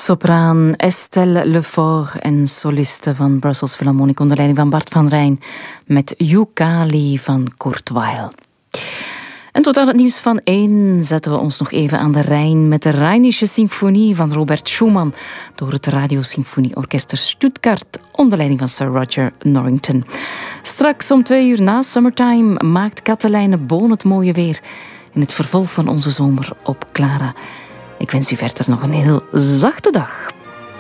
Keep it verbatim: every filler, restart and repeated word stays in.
sopraan Estelle Lefort en soliste van Brussels Philharmonic onder leiding van Bart van Rijn met Yukali van Kurt Weill. En tot aan het nieuws van één zetten we ons nog even aan de Rijn met de Rheinische Symfonie van Robert Schumann door het Radiosymfonieorkester Stuttgart onder leiding van Sir Roger Norrington. Straks om twee uur na Summertime maakt Katelijne Boon het mooie weer in het vervolg van onze zomer op Clara. Ik wens u verder nog een heel zachte dag.